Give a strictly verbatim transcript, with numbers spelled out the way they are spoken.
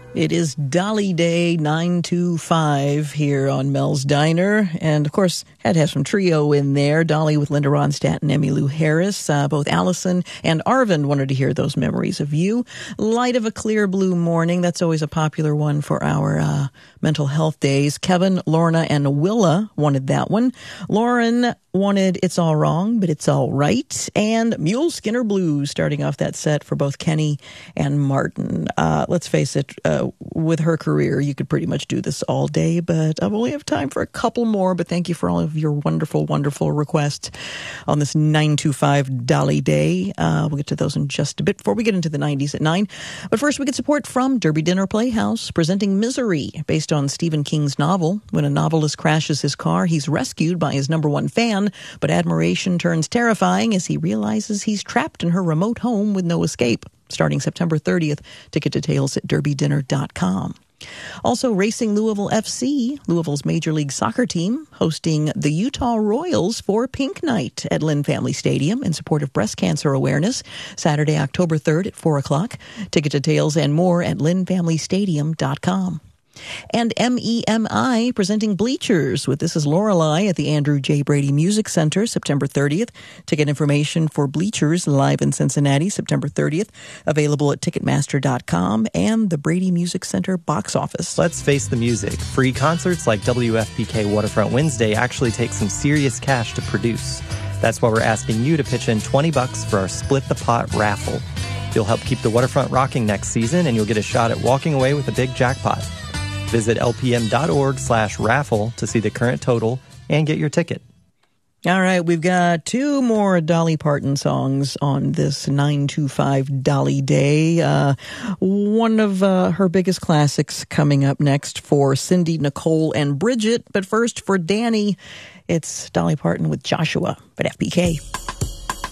It is Dolly Day nine two five here on Mel's Diner. And, of course, had to have some trio in there. Dolly with Linda Ronstadt and Emmylou Harris. Uh, both Allison and Arvind wanted to hear those memories of you. Light of a Clear Blue Morning. That's always a popular one for our uh, mental health days. Kevin, Lorna, and Willa wanted that one. Lauren wanted It's All Wrong, but It's All Right. And Mule Skinner Blues starting off that set for both Kenny and Martin. Uh, let's face it, uh, with her career, you could pretty much do this all day, but I only have time for a couple more. But thank you for all of your wonderful, wonderful requests on this nine two five Dolly Day. Uh, we'll get to those in just a bit before we get into the nineties at nine. But first, we get support from Derby Dinner Playhouse, presenting Misery, based on Stephen King's novel. When a novelist crashes his car, he's rescued by his number one fan, but admiration turns terrifying as he realizes he's trapped in her remote home with no escape. Starting September thirtieth. Ticket details at derby dinner dot com. Also, Racing Louisville F C, Louisville's Major League Soccer team, hosting the Utah Royals for Pink Night at Lynn Family Stadium in support of breast cancer awareness, Saturday, October third at four o'clock. Ticket details and more at lynn family stadium dot com. And M E M I presenting Bleachers with This Is Lorelei at the Andrew J. Brady Music Center, September thirtieth. Ticket information for Bleachers live in Cincinnati, September thirtieth, available at ticketmaster dot com and the Brady Music Center box office. Let's face the music. Free concerts like W F P K Waterfront Wednesday actually take some serious cash to produce. That's why we're asking you to pitch in twenty bucks for our Split the Pot raffle. You'll help keep the waterfront rocking next season, and you'll get a shot at walking away with a big jackpot. Visit lpm.org slash raffle to see the current total and get your ticket. All right, we've got two more Dolly Parton songs on this nine two five Dolly Day. Uh, one of uh, her biggest classics coming up next for Cindy, Nicole, and Bridget. But first, for Danny, it's Dolly Parton with Joshua at F P K.